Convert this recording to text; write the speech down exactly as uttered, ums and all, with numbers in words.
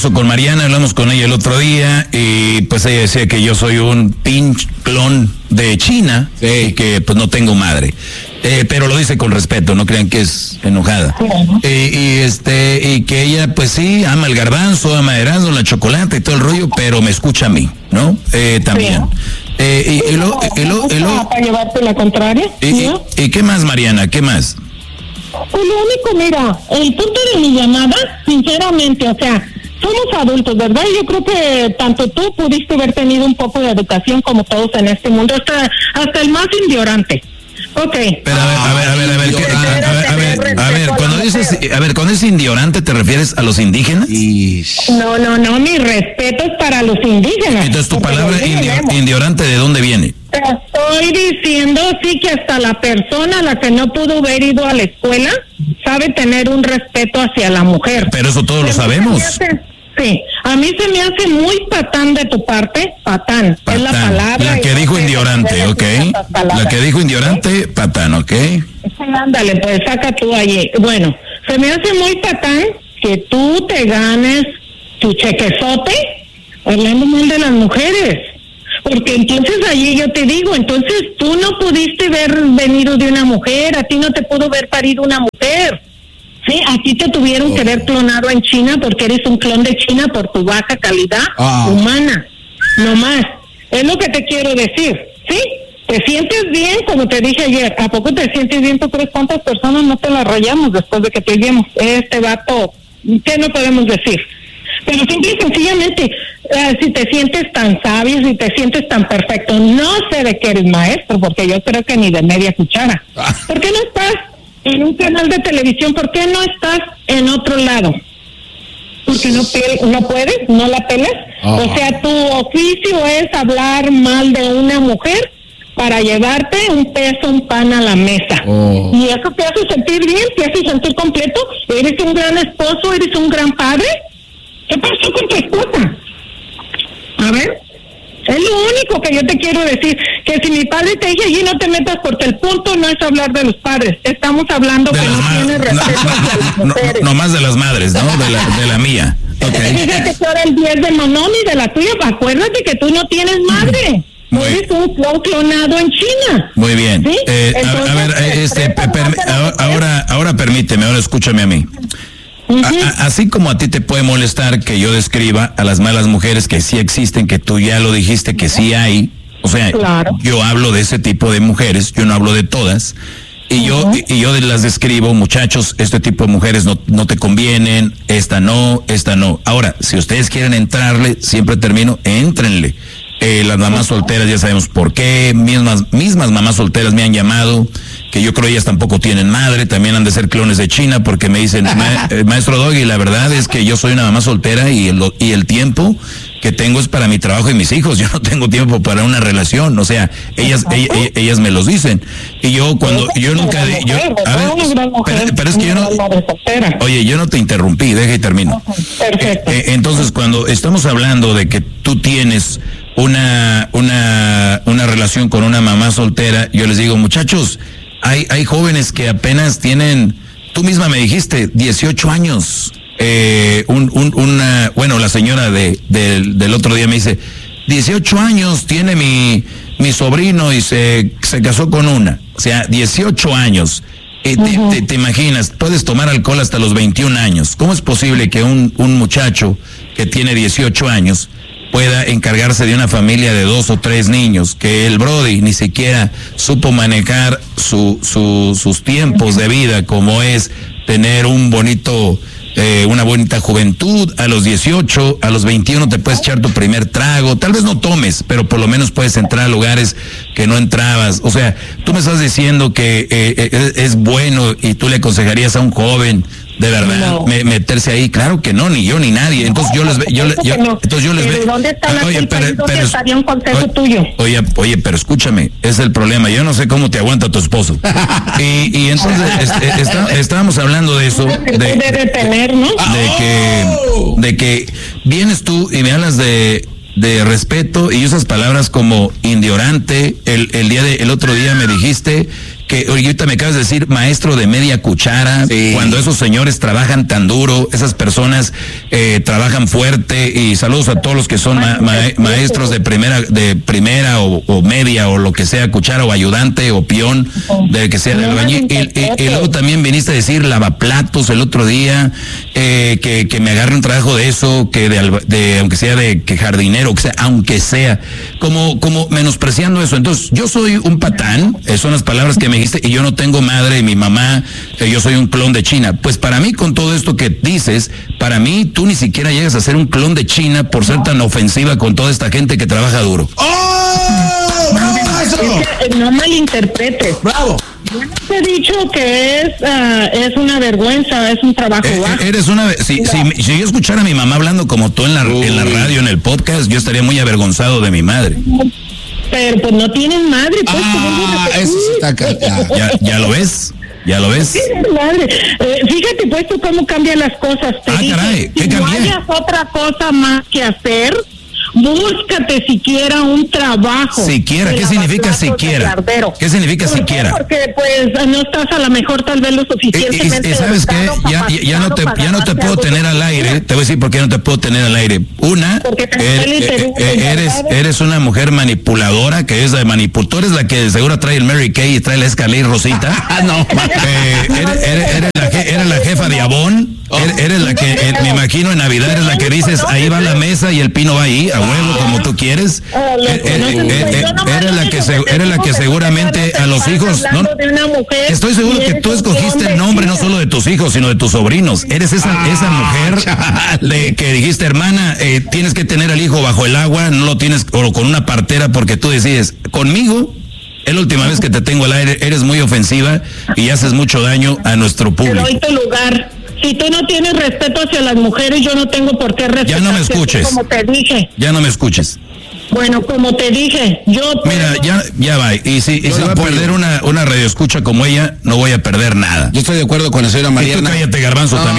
regreso con Mariana, hablamos con ella el otro día y pues ella decía que yo soy un pinche clon de China, sí, y que pues no tengo madre. Eh, pero lo dice con respeto, no crean que es enojada. Uh-huh. Eh, y este, y que ella pues sí, ama el garbanzo, ama el Erasmo, la chocolate y todo el rollo, pero me escucha a mí, ¿no? Eh, también. Sí. Eh, y, y, lo, y, lo, y lo, para llevarte la contraria. Y, ¿no? y, ¿Y qué más, Mariana? ¿Qué más? Pues lo único, mira, el punto de mi llamada, sinceramente, o sea, somos adultos, ¿verdad? Yo creo que tanto tú pudiste haber tenido un poco de educación como todos en este mundo, hasta hasta el más ignorante. Ok. Pero a ver, a ver, a ver, a ver, ¿qué, a, a, a ver, a ver, a ver, cuando dices, a ver, cuando es ignorante, ¿te refieres a los indígenas? No, no, no, mi respeto es para los indígenas. Entonces, tu palabra indio, ignorante, ¿de dónde viene? Te estoy diciendo, sí, que hasta la persona a la que no pudo haber ido a la escuela sabe tener un respeto hacia la mujer. Pero eso todos lo sabemos. Sí, a mí se me hace muy patán de tu parte, patán, patán. Es la palabra. La que dijo ignorante, ok. La que dijo ignorante, patán, ok. Sí, ándale, pues saca tú allí. Bueno, se me hace muy patán que tú te ganes tu chequezote hablando mal de las mujeres. Porque entonces allí yo te digo, entonces tú no pudiste haber venido de una mujer, a ti no te pudo haber parido una mujer. Sí, a ti te tuvieron oh. que haber clonado en China porque eres un clon de China por tu baja calidad ah. humana, no más. Es lo que te quiero decir, ¿sí? ¿Te sientes bien? Como te dije ayer, ¿a poco te sientes bien? ¿Tú crees cuántas personas no te la rayamos después de que te oímos? Este vato, ¿qué no podemos decir? Pero simple y sencillamente, eh, si te sientes tan sabio, si te sientes tan perfecto, no sé de qué eres maestro, porque yo creo que ni de media cuchara. ¿Por qué no estás en un canal de televisión? ¿Por qué no estás en otro lado? Porque no, pe- no puedes, no la pelas. Oh. O sea, tu oficio es hablar mal de una mujer para llevarte un peso, un pan a la mesa. Oh. Y eso te hace sentir bien, te hace sentir completo. Eres un gran esposo, eres un gran padre. ¿Qué pasó con tu esposa? A ver, es lo único que yo te quiero decir, que si mi padre te dice allí no te metas porque el punto no es hablar de los padres, estamos hablando de que no ma- tiene respeto no, hacia las mujeres. No, no más de las madres, ¿no? De la, de la mía. Okay. Fíjate que ahora el diez de Monón y de la tuya, acuérdate que tú no tienes madre. Muy eres un clon clonado en China. Muy bien. ¿Sí? Eh, Entonces, a, a ver, este, per, per, ahora, ahora permíteme, ahora escúchame a mí. Uh-huh. A, a, así como a ti te puede molestar que yo describa a las malas mujeres que sí existen, que tú ya lo dijiste que sí hay, o sea, claro. Yo hablo de ese tipo de mujeres, yo no hablo de todas, y yo uh-huh. y, y yo las describo, muchachos, este tipo de mujeres no, no te convienen, esta no, esta no. Ahora, si ustedes quieren entrarle, siempre termino, éntrenle. Eh, las mamás solteras ya sabemos por qué, mismas, mismas mamás solteras me han llamado, que yo creo ellas tampoco tienen madre, también han de ser clones de China, porque me dicen, Ma, eh, maestro Doggy, la verdad es que yo soy una mamá soltera y el, y el tiempo que tengo es para mi trabajo y mis hijos, yo no tengo tiempo para una relación, o sea, ellas ellas, ellas me los dicen, y yo cuando, yo nunca, de, yo, a ver, pero, pero es que yo no, oye, yo no te interrumpí, deja y termino. Perfecto. Eh, eh, entonces, cuando estamos hablando de que tú tienes una, una, una relación con una mamá soltera, yo les digo, muchachos, hay, hay jóvenes que apenas tienen, tú misma me dijiste, dieciocho años, eh, un, un, una, bueno, la señora de, de, del otro día me dice, dieciocho años tiene mi, mi sobrino y se, se casó con una, o sea, dieciocho años. Eh, uh-huh. te, te, te imaginas, puedes tomar alcohol hasta los veintiún años. ¿Cómo es posible que un, un muchacho que tiene dieciocho años pueda encargarse de una familia de dos o tres niños, que el Brody ni siquiera supo manejar su, su, sus tiempos de vida, como es tener un bonito, eh, una bonita juventud? A los dieciocho, a los veintiuno te puedes echar tu primer trago, tal vez no tomes, pero por lo menos puedes entrar a lugares que no entrabas. O sea, tú me estás diciendo que eh, eh, es bueno y tú le aconsejarías a un joven de verdad no. me, meterse ahí. Claro que no, ni yo ni nadie. Entonces yo les ve, yo, yo, no. entonces yo les ve. ¿Dónde está la oye, culpa? pero, ¿Y dónde pero, estaría un consejo oye, tuyo? Oye, oye, pero escúchame, es el problema. Yo no sé cómo te aguanta tu esposo. y, y entonces est, está, estábamos hablando de eso, de, debe tener, ¿no? de que, de que vienes tú y me hablas de de respeto y usas palabras como ignorante. El, el día de, el otro día me dijiste que ahorita me acabas de decir maestro de media cuchara, sí. Cuando esos señores trabajan tan duro, esas personas eh, trabajan fuerte, y saludos a todos los que son ma ma maestros de primera, de primera o, o media o lo que sea, cuchara o ayudante o peón, de que sea del albañil. Y, y, y luego también viniste a decir lavaplatos el otro día, eh, que, que me agarre un trabajo de eso, que de, de aunque sea de que jardinero, que sea, aunque sea, como, como menospreciando eso. Entonces, yo soy un patán, eh, son las palabras que me dijiste, y yo no tengo madre, y mi mamá, eh, yo soy un clon de China. Pues para mí, con todo esto que dices, para mí, tú ni siquiera llegas a ser un clon de China por ser tan ofensiva con toda esta gente que trabaja duro. ¡Oh! ¡Bravo! Es que no malinterpretes. ¡Bravo! Yo no te he dicho que es uh, es una vergüenza, es un trabajo eh, bajo. Eres una... Si, si, si yo escuchara a mi mamá hablando como tú en la, en la radio, en el podcast, yo estaría muy avergonzado de mi madre. Pero pues no tienes madre, pues. Ah, eso sí está ya, ya, ¿Ya lo ves? ¿Ya lo ves? Sí, madre. Eh, fíjate pues tú cómo cambian las cosas. Te ah, dije, caray, ¿qué si cambié? no hayas otra cosa más que hacer, búscate siquiera un trabajo. Siquiera, ¿qué significa siquiera? ¿Qué significa ¿Por siquiera? Qué? Porque pues no estás a lo mejor tal vez lo suficientemente. Y, y, y ¿sabes qué? Ya, ya no te, ya no te puedo tener al aire. Te voy a decir por qué no te puedo tener al aire. Una, er, eh, eh, eres eres una mujer manipuladora, que es de manipul. Tú eres la que seguro trae el Mary Kay y trae la Escalade Rosita. Ah, no. Eh, eres, eres, eres, la, eres la jefa de Avon. Eres, eres la que, eh, me imagino en Navidad, eres la que dices, ahí va la mesa y el pino va ahí, a huevo, como tú quieres. Eh, eh, eh, eres la que, se, eres la que seguramente a los hijos, ¿no? Estoy seguro que tú escogiste el nombre no solo de tus hijos, sino de tus sobrinos. Eres esa, esa mujer de que dijiste, hermana, eh, tienes que tener al hijo bajo el agua, no lo tienes, o con una partera, porque tú decides, conmigo, es la última vez que te tengo al aire, eres muy ofensiva y haces mucho daño a nuestro público. Te doy tu lugar. Si tú no tienes respeto hacia las mujeres, yo no tengo por qué respetar. Ya no me escuches. Como te dije. Ya no me escuches. Bueno, como te dije, yo... Mira, puedo... ya, ya va. Y si, y si va a perder una, una radioescucha como ella, no voy a perder nada. Yo estoy de acuerdo con la señora Mariana. Y tú cállate, Garbanzo, no. también.